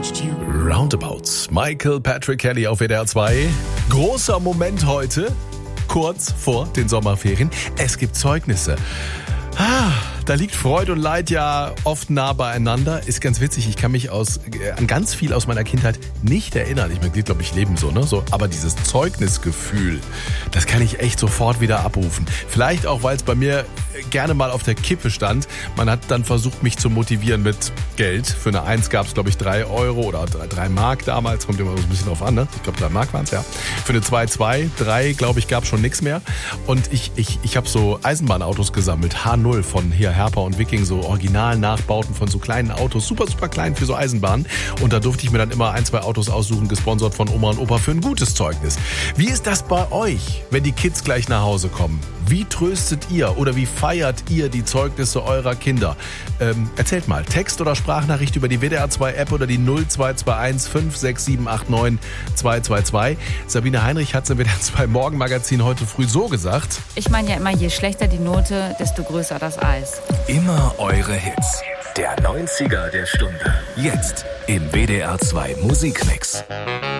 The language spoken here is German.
Roundabouts. Michael Patrick Kelly auf WDR 2. Großer Moment heute, kurz vor den Sommerferien. Es gibt Zeugnisse. Da liegt Freude und Leid ja oft nah beieinander. Ist ganz witzig, ich kann mich an ganz viel aus meiner Kindheit nicht erinnern. Ich glaube, ich lebe so, ne? Aber dieses Zeugnisgefühl, das kann ich echt sofort wieder abrufen. Vielleicht auch, weil es bei mir gerne mal auf der Kippe stand. Man hat dann versucht, mich zu motivieren mit Geld. Für eine 1 gab es, glaube ich, 3 Euro oder 3 Mark damals. Kommt immer so ein bisschen drauf an, ne? Ich glaube, 3 Mark waren es, ja. Für eine 2, 3, glaube ich, gab es schon nichts mehr. Und ich habe so Eisenbahnautos gesammelt. H0 von hier Herper und Viking, so Original-Nachbauten von so kleinen Autos. Super, super klein für so Eisenbahnen. Und da durfte ich mir dann immer 1, 2 Autos aussuchen, gesponsert von Oma und Opa für ein gutes Zeugnis. Wie ist das bei euch, wenn die Kids gleich nach Hause kommen? Wie tröstet ihr oder wie feiert ihr die Zeugnisse eurer Kinder? Erzählt mal, Text- oder Sprachnachricht über die WDR 2 App oder die 0221 56789 222. Sabine Heinrich hat es im WDR 2 Morgenmagazin heute früh so gesagt. Ich meine ja immer, je schlechter die Note, desto größer das Eis. Immer eure Hits. Der 90er der Stunde. Jetzt im WDR 2 Musikmix.